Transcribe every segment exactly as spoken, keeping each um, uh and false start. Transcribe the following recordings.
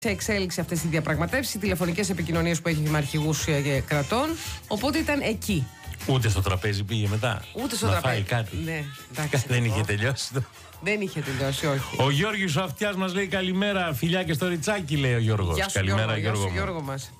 σε εξέλιξη αυτές οι διαπραγματεύσεις, οι τηλεφωνικές επικοινωνίες που έχει με αρχηγούς κρατών. Οπότε ήταν εκεί. Ούτε στο τραπέζι πήγε μετά. Ούτε στο να τραπέζι. Φάει κάτι. Ναι, εντάξει, δεν είχε τελειώσει το. Δεν είχε τελειώσει, όχι. Ο Γιώργος ο Αυτιάς μας λέει καλημέρα. Φιλιά και στο Ριτσάκι, λέει ο Γιώργος. Γεια σου, καλημέρα, Γιώργο, Γιώργο. Γιώργο, Γιώργο μας.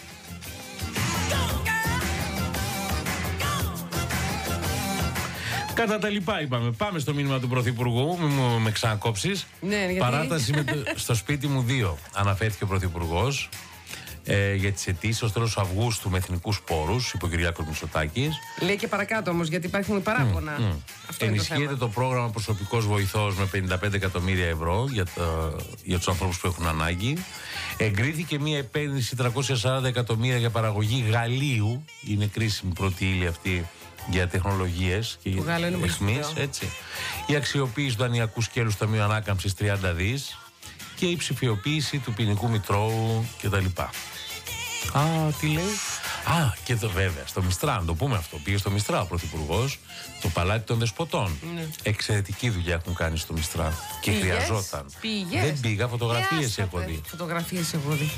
Κατά τα λοιπά, είπαμε. Πάμε στο μήνυμα του Πρωθυπουργού. Μην μου με ξανακόψεις. Ναι, γιατί... Παράταση με το, στο σπίτι μου δύο. Αναφέρθηκε ο Πρωθυπουργός ε, για τις αιτήσεις ως τέλος Αυγούστου με εθνικούς πόρους, είπε ο Κυριάκος Μητσοτάκης. Λέει και παρακάτω όμως, γιατί υπάρχουν παράπονα. Mm, mm. Αυτό Ενισχύεται είναι το, το πρόγραμμα προσωπικός βοηθός με πενήντα πέντε εκατομμύρια ευρώ για, τα, για τους ανθρώπους που έχουν ανάγκη. Εγκρίθηκε μια επένδυση τριακόσια σαράντα εκατομμύρια για παραγωγή γαλλίου. Είναι κρίσιμη πρώτη ύλη αυτή για τεχνολογίες και αιχμής, έτσι. Η αξιοποίηση του δανειακού σκέλους του Ταμείου Ανάκαμψης τριάντα δις και η ψηφιοποίηση του ποινικού μητρώου κτλ. Α, τι λέει. Α, και το βέβαια, στο Μιστρά, να το πούμε αυτό. Πήγε στο Μιστρά ο Πρωθυπουργός, το παλάτι των Δεσποτών. Ναι. Εξαιρετική δουλειά έχουν κάνει στο Μιστρά. Και πήγες, χρειαζόταν. Πήγες. Δεν πήγα, φωτογραφίες έχω δει. Φωτογραφίες έχω δει.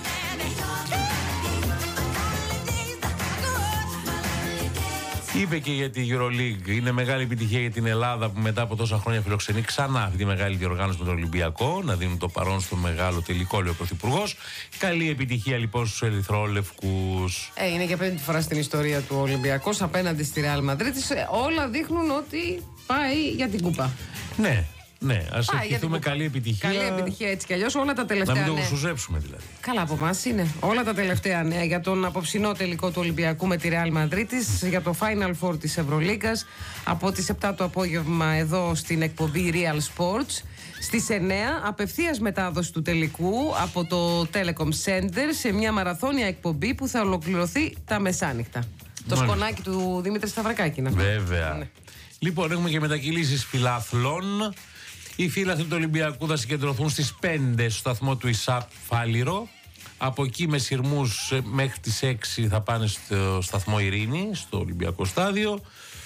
Είπε και για τη EuroLeague. Είναι μεγάλη επιτυχία για την Ελλάδα που μετά από τόσα χρόνια φιλοξενεί ξανά αυτή τη μεγάλη διοργάνωση με τον Ολυμπιακό. Να δίνουν το παρόν στο μεγάλο τελικό, λέει ο Πρωθυπουργός. Καλή επιτυχία λοιπόν στους ερυθρόλευκους. Ε, είναι για πέμπτη φορά στην ιστορία του Ολυμπιακός απέναντι στη Real Madrid. Όλα δείχνουν ότι πάει για την κούπα. Ναι. Ναι, ας ευχηθούμε καλή επιτυχία. Καλή επιτυχία έτσι κι αλλιώς. Όλα τα τελευταία. Να μην το σουζέψουμε δηλαδή. Καλά από εμάς είναι. Όλα τα τελευταία νέα για τον απόψινό τελικό του Ολυμπιακού με τη Real Madrid, για το Final Four της Ευρωλίγκας από τις επτά το απόγευμα εδώ στην εκπομπή Real Sports. Στις εννέα απευθείας μετάδοση του τελικού από το Telecom Center σε μια μαραθώνια εκπομπή που θα ολοκληρωθεί τα μεσάνυχτα. Το Μάλιστα. σκονάκι του Δημήτρη Σταυρακάκη. Βέβαια. Ναι. Λοιπόν, έχουμε και μετακυλήσεις φιλάθλων. Οι φίλαθλοι του Ολυμπιακού θα συγκεντρωθούν στις πέντε στο σταθμό του ΙΣΑΠ Φάληρο. Από εκεί με σειρμούς μέχρι τις έξι θα πάνε στο σταθμό Ειρήνη, στο Ολυμπιακό Στάδιο.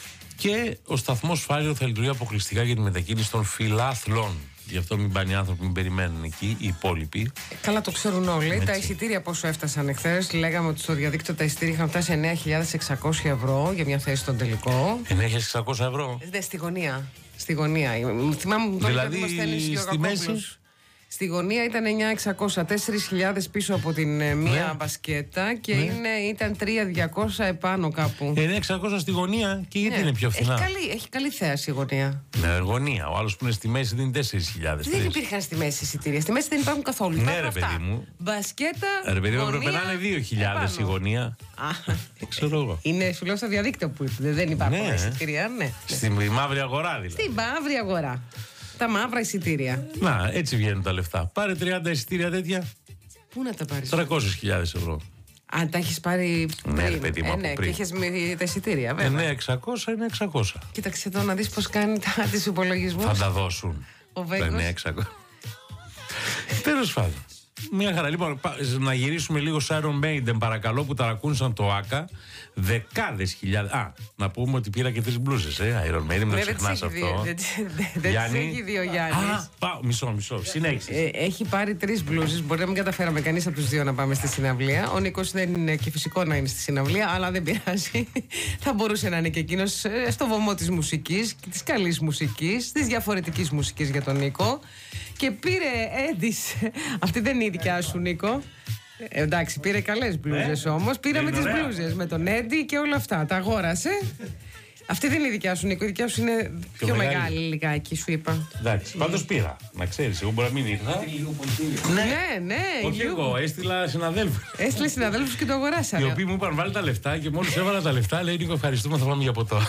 Και ο σταθμός Φάληρο θα λειτουργεί αποκλειστικά για τη μετακίνηση των φιλάθλων. Γι' αυτό μην πάνε οι άνθρωποι, μην περιμένουν εκεί, οι υπόλοιποι. Καλά, το ξέρουν όλοι. Έτσι. Τα εισιτήρια πόσο έφτασαν εχθές. Λέγαμε ότι στο διαδίκτυο τα εισιτήρια είχαν φτάσει εννέα χιλιάδες εξακόσια ευρώ για μια θέση στον τελικό. εννέα χιλιάδες εξακόσια ευρώ. Ναι, στη γωνία. Στη γωνία. Θυμάμαι τώρα δηλαδή, ότι μας στη μέση. Στη γωνία ήταν εννέα χιλιάδες εξακόσια, τέσσερις χιλιάδες πίσω από την ε, μία ναι. μπασκέτα και ναι. είναι, ήταν τρεις χιλιάδες διακόσια επάνω κάπου. εννέα χιλιάδες εξακόσια στη γωνία και γιατί ναι. είναι πιο φθηνά. Έχει καλή, έχει καλή θέαση η γωνία. Ναι, γωνία. Ο άλλος που είναι στη μέση δίνει τέσσερις χιλιάδες. Δεν υπήρχαν στη μέση εισιτήρια. Στη μέση δεν υπάρχουν καθόλου. Ναι, ρε παιδί μου. Μπασκέτα. Ρε παιδί μου, πρέπει να είναι δύο χιλιάδες η γωνία. Δεν ξέρω εγώ. Είναι σου λέω στο διαδίκτυο που δεν υπάρχουν ναι. εισιτήρια. Ναι. Στη μαύρη αγορά δηλαδή. Στη μαύρη αγορά. Τα μαύρα εισιτήρια. Να, έτσι βγαίνουν τα λεφτά. Πάρε τριάντα εισιτήρια τέτοια. Πού να τα πάρεις? τριακόσιες χιλιάδες ευρώ. Αν τα έχεις πάρει πριν. Ναι, ρε παιδί μου, ε, από ναι, πριν. Και έχεις με τα εισιτήρια, βέβαια. εννέα χιλιάδες εξακόσια είναι εξακόσια. Κοίταξε εδώ να δεις πώς κάνει τα, τις υπολογισμούς. Θα τα δώσουν. Ο Βέγκος. εννέα χιλιάδες εξακόσια. Τέλος πάντων. Μια χαρά. Λοιπόν, να γυρίσουμε λίγο σε Iron Maiden, παρακαλώ, που ταρακούνησαν το ΆΚΑ. Δεκάδες χιλιάδες. Α, να πούμε ότι πήρα και τρεις μπλούζες, ε. Iron Maiden, μην το ξεχνάς αυτό. Δεν τις έχει δει ο Γιάννης. Α, πάω, μισό, μισό. Συνέχισε. Έχει πάρει τρεις μπλούζες. Μπορεί να μην καταφέραμε κανείς από τους δύο να πάμε στη συναυλία. Ο Νίκος δεν είναι και φυσικό να είναι στη συναυλία, αλλά δεν πειράζει. Θα μπορούσε να είναι και εκείνος στο βωμό της μουσικής, της καλής μουσικής, της διαφορετικής μουσικής για τον Νίκο. Και πήρε έντις. Αυτή δεν είναι η δικιά σου, Νίκο. Ε, εντάξει, πήρε καλές μπλούζες ε, όμως. Πήραμε τις μπλούζες με τον Έντι και όλα αυτά. Τα αγόρασε. Αυτή δεν είναι η δικιά σου, Νίκο. Η δικιά σου είναι πιο, πιο μεγάλη, μεγάλη λιγάκι, σου είπα. Εντάξει, πάντως πήρα. Να ξέρεις, εγώ μπορεί να μην ήρθα. Ναι, ναι, ναι. Όχι εγώ, έστειλα συναδέλφους. Έστειλε συναδέλφους και το αγοράσανε. Οι οποίοι μου είπαν βάλει τα λεφτά και μόλις έβαλα τα λεφτά, λέει Νίκο, ευχαριστούμε, θα πάμε για ποτό.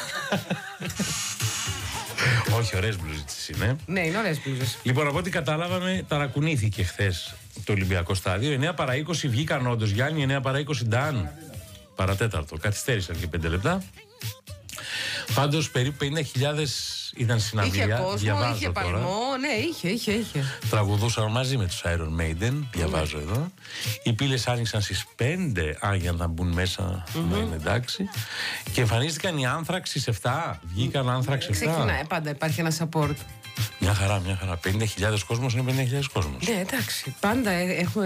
Όχι, ωραίες μπλούζες είναι. Ναι, είναι ωραίες μπλούζες. Λοιπόν, από ό,τι καταλάβαμε, ταρακουνήθηκε χθες το Ολυμπιακό Στάδιο. εννέα παρά είκοσι βγήκαν όντως, Γιάννη, εννέα παρά είκοσι Ντάν. Παρατέταρτο. Καθυστέρησαν και πέντε λεπτά. Πάντως περίπου πενήντα χιλιάδες ήταν συναυλία. Είχε κόσμο, είχε παλμό. Ναι, είχε, είχε, είχε. Τραγουδούσαν μαζί με τους Iron Maiden. Διαβάζω mm. εδώ. Οι πύλες άνοιξαν στις πέντε. Α, για να μπουν μέσα mm-hmm. να είναι εντάξει. Και εμφανίστηκαν οι Άνθραξ στις επτά. Βγήκαν Άνθραξ επτά. Ξεκινάει, πάντα υπάρχει ένα support. Μια χαρά, μια χαρά. πενήντα χιλιάδες κόσμος είναι πενήντα χιλιάδες κόσμος. Ναι, εντάξει. Πάντα έχουμε